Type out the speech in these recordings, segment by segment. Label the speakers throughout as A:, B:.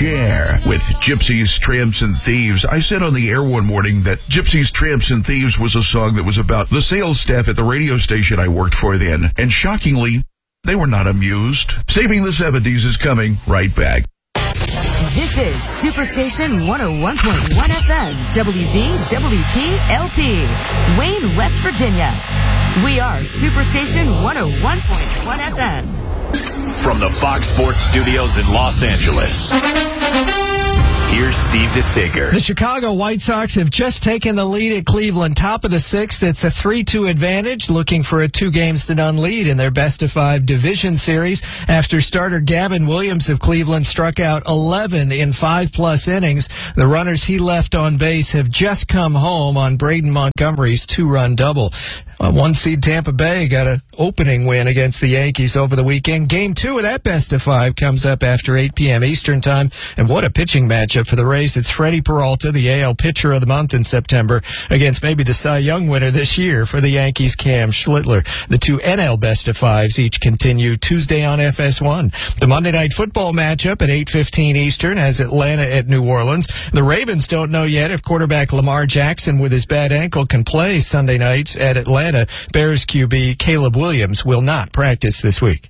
A: Cher with Gypsies, Tramps, and Thieves. I said on the air one morning that Gypsies, Tramps, and Thieves was a song that was about the sales staff at the radio station I worked for then. And shockingly, they were not amused. Saving the 70s is coming right back.
B: This is Superstation 101.1 FM, WVWP-LP, Wayne, West Virginia. We are Superstation 101.1 FM.
C: From the Fox Sports Studios in Los Angeles, here's Steve DeSager.
D: The Chicago White Sox have just taken the lead at Cleveland, top of the sixth. It's a 3-2 advantage, looking for a 2-games-to-none lead in their best-of-5 division series after starter Gavin Williams of Cleveland struck out 11 in 5+ innings. The runners he left on base have just come home on Braden Montgomery's 2-run double. One-seed Tampa Bay got an opening win against the Yankees over the weekend. Game 2 of that best-of-5 comes up after 8 p.m. Eastern Time. And what a pitching matchup for the Rays. It's Freddie Peralta, the AL Pitcher of the Month in September, against maybe the Cy Young winner this year for the Yankees, Cam Schlittler. The 2 NL best-of-5s each continue Tuesday on FS1. The Monday Night Football matchup at 8:15 Eastern has Atlanta at New Orleans. The Ravens don't know yet if quarterback Lamar Jackson with his bad ankle can play Sunday nights at Atlanta. Bears QB Caleb Williams will not practice this week.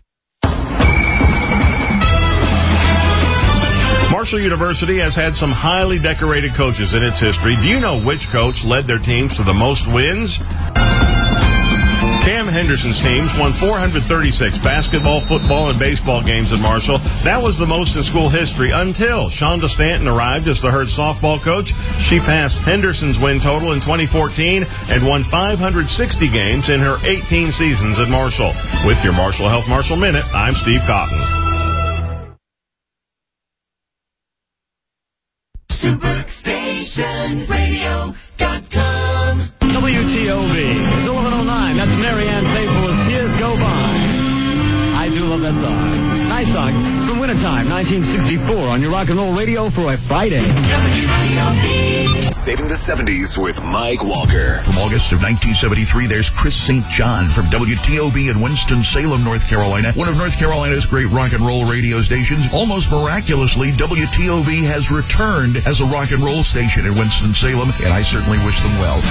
E: Marshall University has had some highly decorated coaches in its history. Do you know which coach led their teams to the most wins? Cam Henderson's teams won 436 basketball, football, and baseball games at Marshall. That was the most in school history until Shonda Stanton arrived as the Herd softball coach. She passed Henderson's win total in 2014 and won 560 games in her 18 seasons at Marshall. With your Marshall Health Marshall Minute, I'm Steve Cotton.
F: SuperstationRadio.com. WTOV. It's 11:09. That's Marianne Faithfull as Tears Go By. I do love that song. Nice song. From Wintertime, 1964 on your rock and roll radio for a Friday. WTOV.
C: Saving the 70s with Mike Walker.
A: From August of 1973, there's Chris St. John from WTOB in Winston-Salem, North Carolina, one of North Carolina's great rock and roll radio stations. Almost miraculously, WTOB has returned as a rock and roll station in Winston-Salem, and I certainly wish them well.